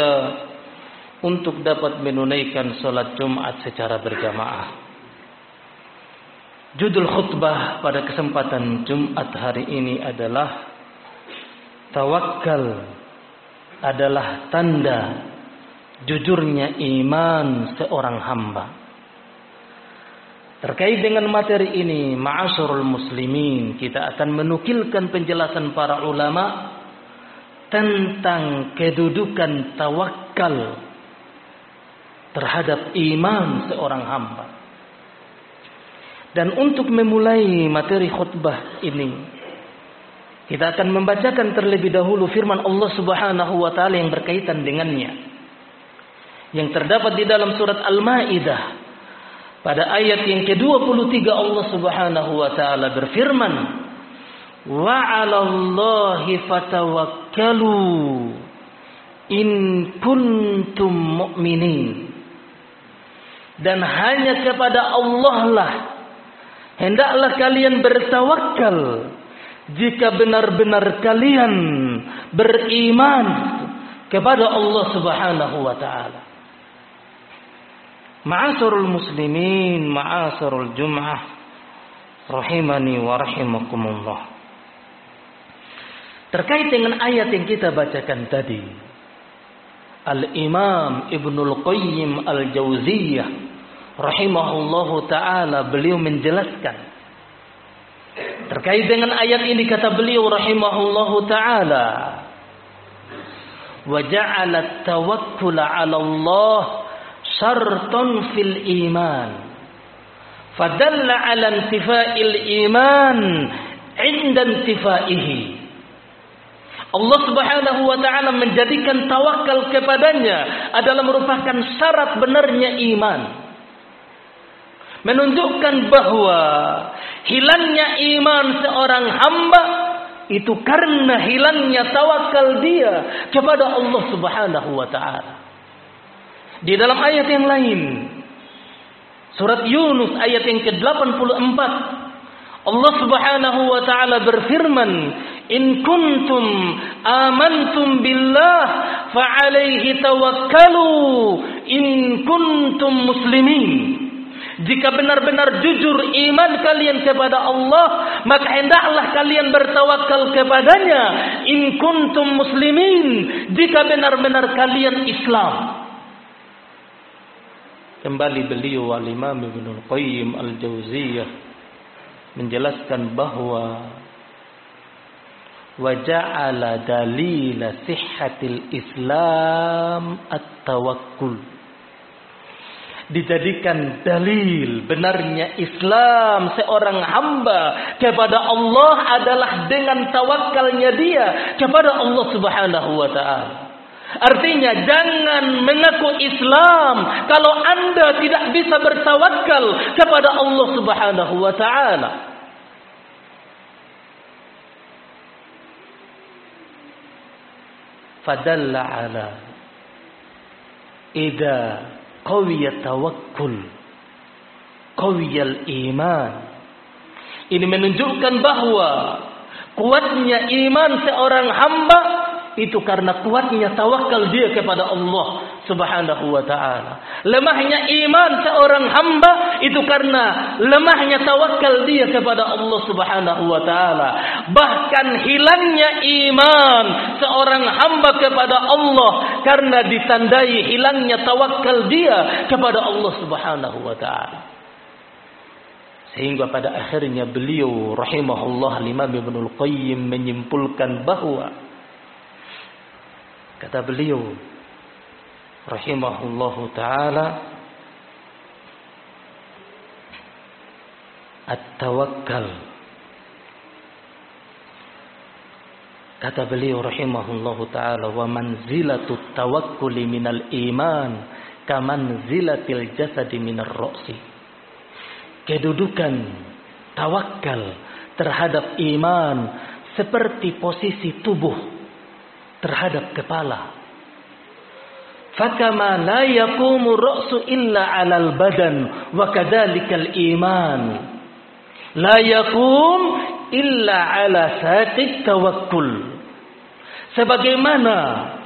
untuk dapat menunaikan sholat Jumat secara berjamaah. Judul khutbah pada kesempatan Jumat hari ini adalah tawakal adalah tanda jujurnya iman seorang hamba. Terkait dengan materi ini, ma'asyarul muslimin, kita akan menukilkan penjelasan para ulama tentang kedudukan tawakal terhadap iman seorang hamba. Dan untuk memulai materi khutbah ini, kita akan membacakan terlebih dahulu firman Allah Subhanahu wa taala yang berkaitan dengannya, yang terdapat di dalam surat Al-Maidah pada ayat yang ke-23. Allah Subhanahu wa taala berfirman, wa 'alallahi fatawakkalu in kuntum mu'minin. Dan hanya kepada Allah lah hendaklah kalian bertawakal jika benar-benar kalian beriman kepada Allah Subhanahu wa taala. Ma'asarul muslimin, ma'asarul jum'ah, rahimani wa rahimakumullah. Terkait dengan ayat yang kita bacakan tadi, Al-Imam Ibnul Qayyim Al-Jauziyah rahimahullahu ta'ala, beliau menjelaskan terkait dengan ayat ini, kata beliau rahimahullahu ta'ala, wa ja'ala at-tawakkula 'ala Allah syartun fil iman fadalla 'ala intifa'il iman 'inda intifa'ihi. Allah Subhanahu wa taala menjadikan tawakal kepadanya adalah merupakan syarat benarnya iman, menunjukkan bahwa hilangnya iman seorang hamba itu karena hilangnya tawakal dia kepada Allah Subhanahu wa taala. Di dalam ayat yang lain, surat Yunus ayat yang ke-84, Allah Subhanahu wa taala berfirman, in kuntum amantum billah fa alaihi tawakkalu in kuntum muslimin. Jika benar-benar jujur iman kalian kepada Allah, maka hendaklah kalian bertawakal kepadanya. In kuntum muslimin, jika benar-benar kalian Islam. Kembali beliau Al-Imam Ibnul Qayyim Al-Jauziyah menjelaskan bahwa wa ja'ala dalila sihhatil Islam at-tawakkul. Dijadikan dalil benarnya Islam seorang hamba kepada Allah adalah dengan tawakalnya dia kepada Allah Subhanahu wa taala. Artinya jangan mengaku Islam kalau Anda tidak bisa bertawakal kepada Allah Subhanahu wa taala. Fadalla ala idza qawiya tawakkul qawiyal iman. Ini menunjukkan bahwa kuatnya iman seorang hamba itu karena kuatnya tawakal dia kepada Allah Subhanahu wa taala. Lemahnya iman seorang hamba itu karena lemahnya tawakal dia kepada Allah Subhanahu wa taala. Bahkan hilangnya iman seorang hamba kepada Allah karena ditandai hilangnya tawakal dia kepada Allah Subhanahu wa taala. Sehingga pada akhirnya beliau rahimahullah Imam Ibnul Qayyim menyimpulkan bahwa, kata beliau rahimahullahu ta'ala, at-tawakkal, kata beliau rahimahullahu ta'ala, wa manzilatut tawakkuli minal iman kamanzilatil jasadi minar ra'si. Kedudukan tawakal terhadap iman seperti posisi tubuh terhadap kepala. Fakama la yaqumu ra'su illa 'alal badan wa kadzalikal iman la yaqum illa 'ala saqit tawakkul. Sebagaimana